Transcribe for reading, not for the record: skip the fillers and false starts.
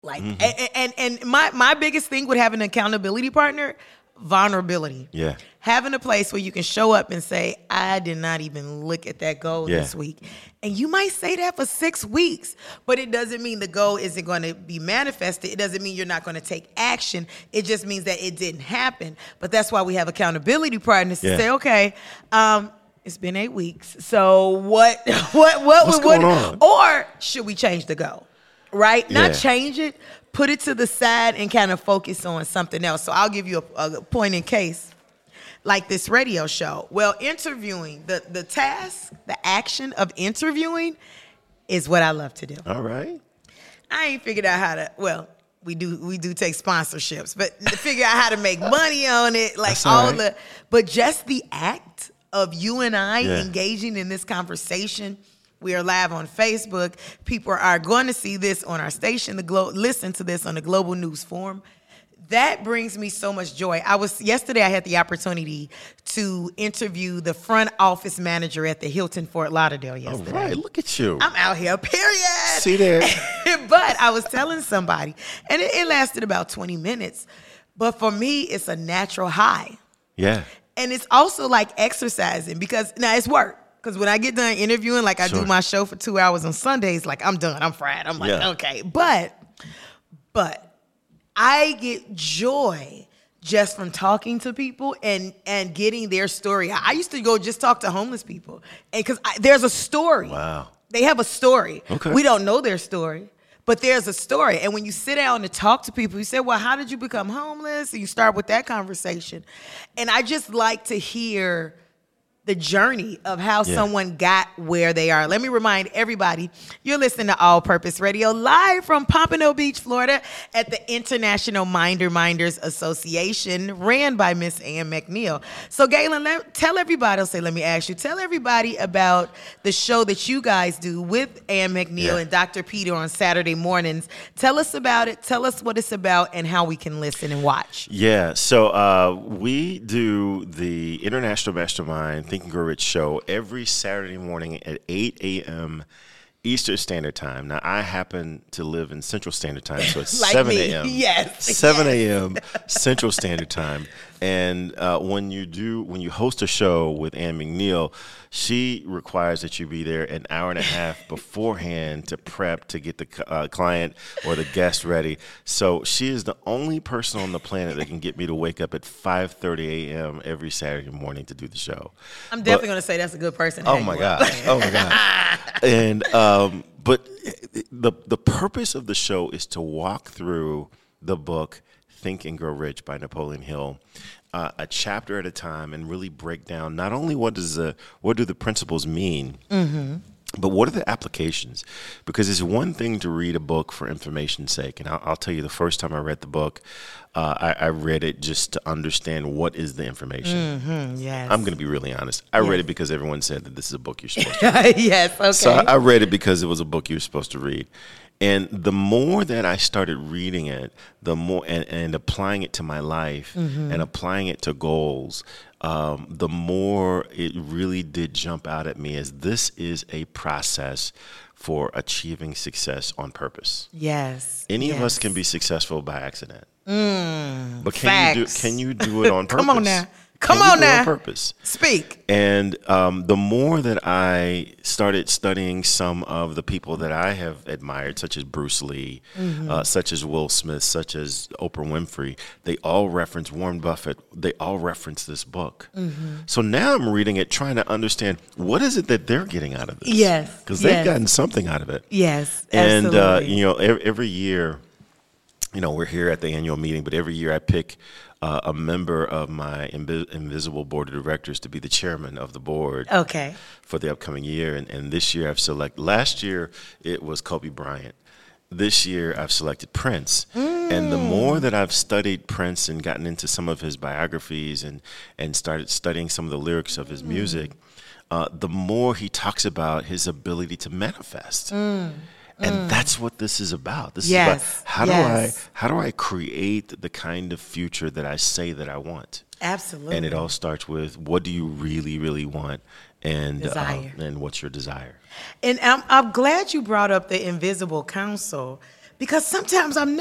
Like, and my biggest thing with having an accountability partner, vulnerability. Yeah. Having a place where you can show up and say, I did not even look at that goal this week. And you might say that for 6 weeks, but it doesn't mean the goal isn't going to be manifested. It doesn't mean you're not going to take action. It just means that it didn't happen. But that's why we have accountability partners to say, okay, it's been 8 weeks. So what's going on? Or should we change the goal? Right? Not change it, put it to the side and kind of focus on something else. So I'll give you a point in case. Like this radio show. Well, interviewing, the task, the action of interviewing is what I love to do. All right. I ain't figured out how to, well, we do take sponsorships, but to figure out how to make money on it, like but just the act of you and I engaging in this conversation. We are live on Facebook. People are going to see this on our station, listen to this on the Global News Forum. That brings me so much joy. Yesterday I had the opportunity to interview the front office manager at the Hilton Fort Lauderdale yesterday. All right, look at you. I'm out here, period. See there. But I was telling somebody, and it lasted about 20 minutes. But for me, it's a natural high. Yeah. And it's also like exercising because now it's work. Because when I get done interviewing, like I do my show for 2 hours on Sundays, like I'm done. I'm fried. I'm like, okay. But I get joy just from talking to people and getting their story. I used to go just talk to homeless people, and because there's a story. Wow. They have a story. Okay. We don't know their story, but there's a story. And when you sit down to talk to people, you say, well, how did you become homeless? And you start with that conversation. And I just like to hear the journey of how someone got where they are. Let me remind everybody, you're listening to All Purpose Radio live from Pompano Beach, Florida at the International Minders Association ran by Miss Ann McNeil. So Galen, tell everybody about the show that you guys do with Ann McNeil and Dr. Peter on Saturday mornings. Tell us about it. Tell us what it's about and how we can listen and watch. Yeah, so we do the International Mastermind Think and Grow Rich show every Saturday morning at 8 a.m. Eastern Standard Time. Now, I happen to live in Central Standard Time, so it's like 7 me. a.m. Yes. 7 a.m. Central Standard Time. And when you host a show with Ann McNeil, she requires that you be there an hour and a half beforehand to prep to get the client or the guest ready. So she is the only person on the planet that can get me to wake up at 5:30 a.m. every Saturday morning to do the show. I'm definitely going to say that's a good person. Oh my God. And but the purpose of the show is to walk through the book Think and Grow Rich by Napoleon Hill, a chapter at a time, and really break down not only what do the principles mean, but what are the applications? Because it's one thing to read a book for information's sake, and I'll tell you, the first time I read the book, I read it just to understand what is the information. Yes. I'm going to be really honest. I read it because everyone said that this is a book you're supposed to read. Yes, okay. So I read it because it was a book you were supposed to read. And the more that I started reading it, the more and applying it to my life and applying it to goals, the more it really did jump out at me as this is a process for achieving success on purpose. Yes. Any of us can be successful by accident. But Facts. can you do it on purpose? Come on now. Come on now. On purpose. Speak. And the more that I started studying some of the people that I have admired, such as Bruce Lee, such as Will Smith, such as Oprah Winfrey, they all reference Warren Buffett. They all reference this book. So now I'm reading it, trying to understand what is it that they're getting out of this. Yes. Because they've gotten something out of it. Yes, and, absolutely. Every year, we're here at the annual meeting, but every year I pick a member of my invisible board of directors to be the chairman of the board for the upcoming year. And this year I've selected, last year it was Kobe Bryant. This year I've selected Prince. And the more that I've studied Prince and gotten into some of his biographies and started studying some of the lyrics of his music, the more he talks about his ability to manifest. And that's what this is about. This is about how do I create the kind of future that I say that I want? Absolutely. And it all starts with what do you really, really want, and Desire. And what's your desire? And I'm glad you brought up the Invisible Council, because sometimes I'm